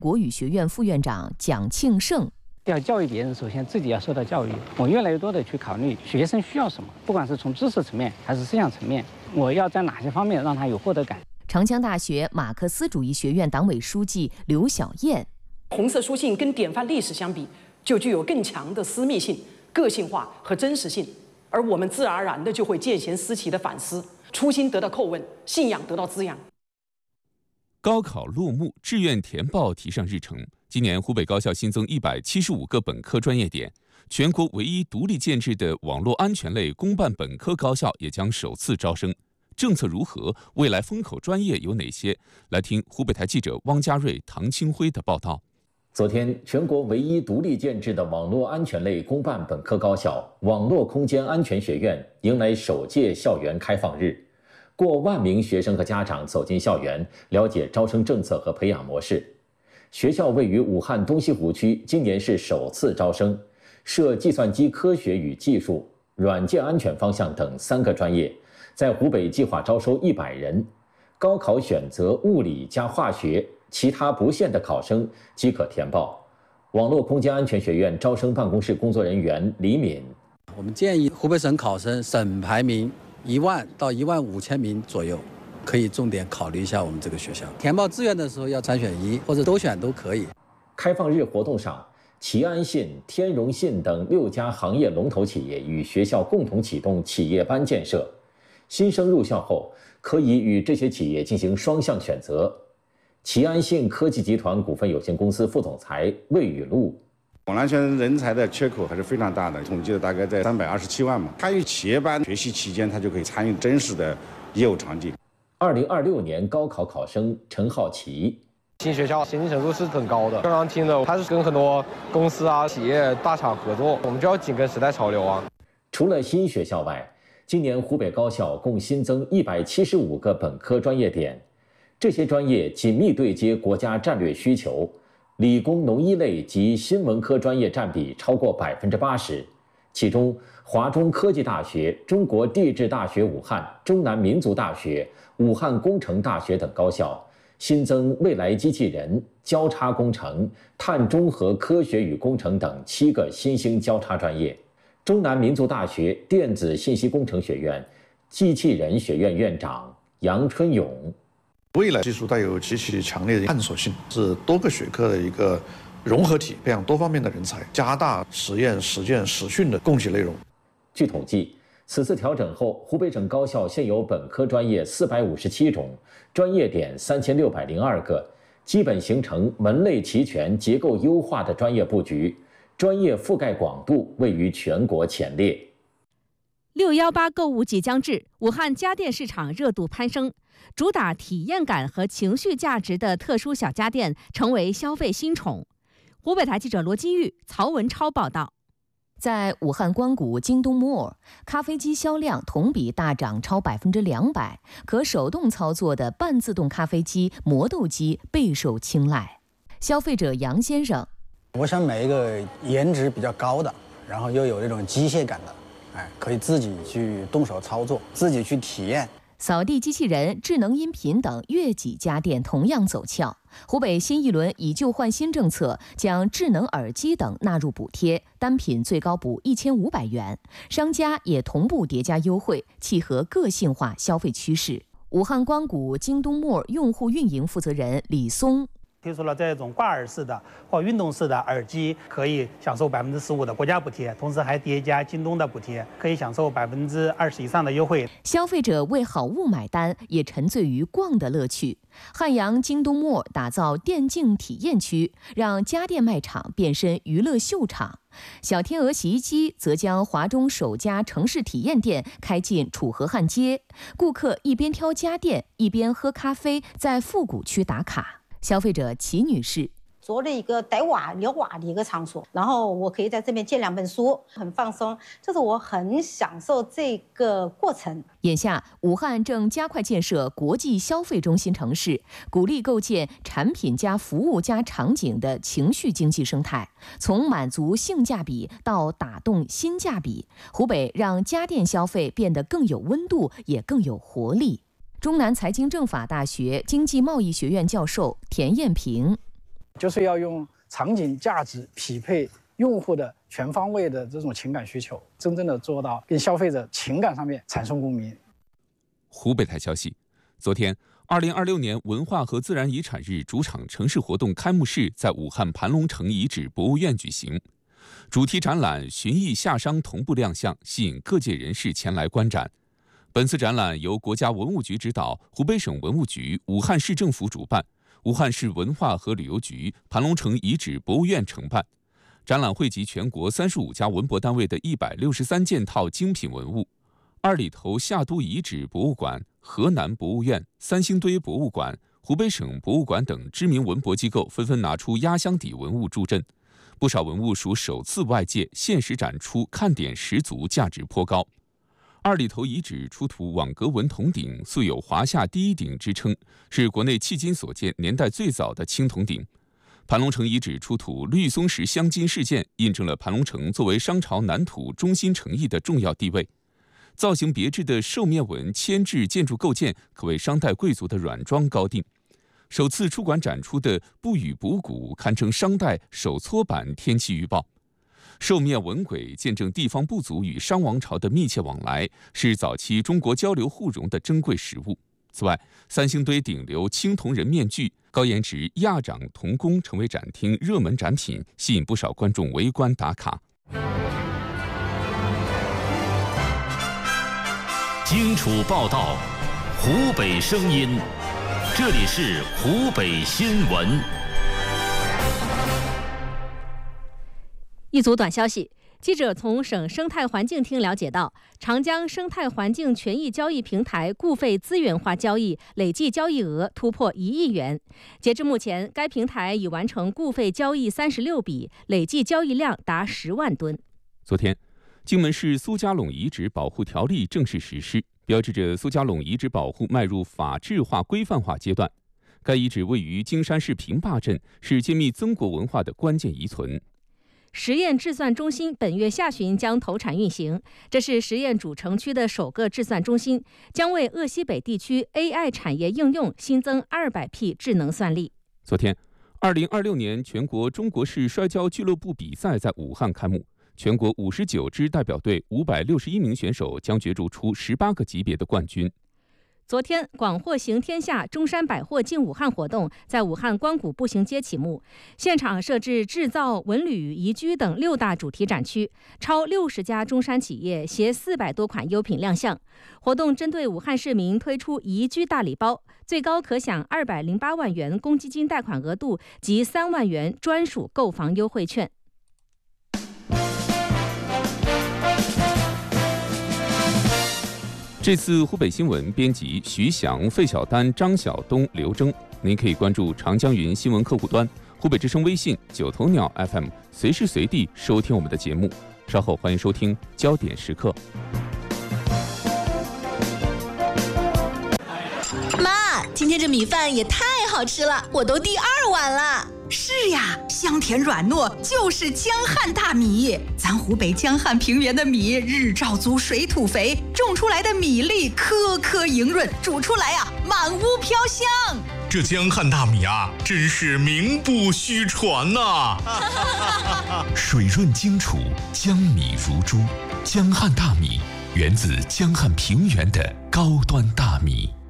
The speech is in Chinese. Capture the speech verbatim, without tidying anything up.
国语学院副院长蒋庆胜。 要教育别人，首先自己要受到教育。我越来越多的去考虑学生需要什么，不管是从知识层面还是思想层面，我要在哪些方面让他有获得感。 长江大学马克思主义学院党委书记刘晓燕： 红色书信跟典范历史相比，就具有更强的私密性、个性化和真实性，而我们自然而然的就会见贤思齐的反思，初心得到叩问，信仰得到滋养。 高考落幕，志愿填报提上日程。今年湖北高校新增一百七十五个本科专业点，全国唯一独立建制的网络安全类公办本科高校也将首次招生。政策如何？未来风口专业有哪些？来听湖北台记者汪家瑞、唐清辉的报道。 昨天，全国唯一独立建制的网络安全类公办本科高校网络空间安全学院迎来首届校园开放日，过万名学生和家长走进校园，了解招生政策和培养模式。学校位于武汉东西湖区，今年是首次招生，设计算机科学与技术、软件安全方向等三个专业，在湖北计划招收一百人。高考选择物理加化学，其他不限的考生即可填报。网络空间安全学院招生办公室工作人员李敏： 我们建议湖北省考生省排名一万到一万五千名左右，可以重点考虑一下我们这个学校。填报志愿的时候要参选一或者多选都可以。 开放日活动上，齐安信、天荣信等六家行业龙头企业与学校共同启动企业班建设。新生入校后，可以与这些企业进行双向选择。齐安信科技集团股份有限公司副总裁魏雨露： 网络安全人才的缺口还是非常大的，统计的大概在三百二十七万嘛。参与企业班学习期间，他就可以参与真实的业务场景。 二零二六年高考考生陈浩奇： 新学校先进程度是很高的，刚刚听的，他是跟很多公司啊、企业大厂合作，我们就要紧跟时代潮流啊。 除了新学校外，今年湖北高校共新增一百七十五个本科专业点，这些专业紧密对接国家战略需求，理工农医类及新文科专业占比超过百分之八十。其中，华中科技大学、中国地质大学武汉、中南民族大学、武汉工程大学等高校新增未来机器人、交叉工程、碳中和科学与工程等七个新兴交叉专业。中南民族大学电子信息工程学院机器人学院院长杨春勇： 未来技术带有极其强烈的探索性，是多个学科的一个融合体，培养多方面的人才，加大实验、实践、实训的供给内容。 据统计，此次调整后，湖北省高校现有本科专业四百五十七种，专业点三千六百零二个，基本形成门类齐全、结构优化的专业布局，专业覆盖广度位于全国前列。 六幺八购物季将至，武汉家电市场热度攀升，主打体验感和情绪价值的特殊小家电成为消费新宠。湖北台记者罗金玉、曹文超报道。 在武汉光谷京东 Mall， 咖啡机销量同比大涨超百分之两百，可手动操作的半自动咖啡机磨豆机备受青睐。消费者杨先生： 我想买一个颜值比较高的，然后又有这种机械感的，哎，可以自己去动手操作，自己去体验。 扫地机器人、智能音频等悦己家电同样走俏。湖北新一轮以旧换新政策将智能耳机等纳入补贴，单品最高补一千五百元，商家也同步叠加优惠，契合个性化消费趋势。武汉光谷京东 Mall 用户运营负责人李松： 推出了这种挂耳式的或运动式的耳机，可以享受百分之十五的国家补贴，同时还叠加京东的补贴，可以享受百分之二十以上的优惠。 消费者为好物买单，也沉醉于逛的乐趣。汉阳京东 Mall 打造电竞体验区，让家电卖场变身娱乐秀场。小天鹅洗衣机则将华中首家城市体验店开进楚河汉街，顾客一边挑家电，一边喝咖啡，在复古区打卡。消费者齐女士： 做了一个带娃遛娃的一个场所，然后我可以在这边借两本书，很放松，就是我很享受这个过程。 眼下，武汉正加快建设国际消费中心城市，鼓励构建产品加服务加场景的情绪经济生态，从满足性价比到打动新价比，湖北让家电消费变得更有温度，也更有活力。中南财经政法大学经济贸易学院教授田艳平： 就是要用场景价值匹配用户的全方位的这种情感需求，真正的做到跟消费者情感上面产生共鸣。 湖北台消息，昨天，二零二六年文化和自然遗产日主场城市活动开幕式在武汉盘龙城遗址博物院举行，主题展览寻艺夏商同步亮相，吸引各界人士前来观展。本次展览由国家文物局指导，湖北省文物局、武汉市政府主办，武汉市文化和旅游局、盘龙城遗址博物院承办。展览汇集全国三十五家文博单位的一百六十三件套精品文物。二里头夏都遗址博物馆、河南博物院、三星堆博物馆、湖北省博物馆等知名文博机构纷纷拿出压箱底文物助阵，不少文物属首次外界现实展出，看点十足，价值颇高。二里头遗址出土网格纹铜鼎，素有华夏第一鼎之称，是国内迄今所见年代最早的青铜鼎。盘龙城遗址出土绿松石镶金事件，印证了盘龙城作为商朝南土中心城邑的重要地位。造型别致的兽面纹铅制建筑构件，可谓商代贵族的软装高定。首次出馆展出的不语卜骨，堪称商代手搓版天气预报。兽面纹轨见证地方部族与商王朝的密切往来，是早期中国交流互融的珍贵实物。此外，三星堆顶流青铜人面具、高颜值亚掌铜弓成为展厅热门展品，吸引不少观众围观打卡。 荆楚报道，湖北声音，这里是湖北新闻。 一组短消息，记者从省生态环境厅了解到，长江生态环境权益交易平台固废资源化交易累计交易额突破一亿元。截至目前，该平台已完成固废交易三十六笔，累计交易量达十万吨。 昨天，荆门市苏家垄遗址保护条例正式实施，标志着苏家垄遗址保护迈入法治化、规范化阶段。该遗址位于荆山市平坝镇，是揭秘曾国文化的关键遗存。 实验制算中心本月下旬将投产运行，这是实验主城区的首个制算中心，将为鄂西北地区 A I 产业应用新增二百匹智能算力。 昨天，二零二六年全国中国式摔跤俱乐部比赛在武汉开幕，全国五十九支代表队五百六十一名选手将角逐出十八个级别的冠军。 昨天，广货行天下中山百货进武汉活动在武汉光谷步行街启幕，现场设置制造、文旅、宜居等六大主题展区，超六十家中山企业携四百多款优品亮相。活动针对武汉市民推出宜居大礼包，最高可享二百零八万元公积金贷款额度及三万元专属购房优惠券。 这次湖北新闻编辑徐翔、费小丹、张晓东、刘征。您可以关注长江云新闻客户端、湖北之声微信、九头鸟 F M， 随时随地收听我们的节目。稍后欢迎收听焦点时刻。 妈，今天这米饭也太好吃了，我都第二碗了。 是呀，香甜软糯，就是江汉大米。咱湖北江汉平原的米，日照足，水土肥，种出来的米粒颗颗莹润，煮出来啊，满屋飘香。 这江汉大米啊，真是名不虚传呐、 啊！水润精楚，江米如珠。江汉大米源自江汉平原的高端大米。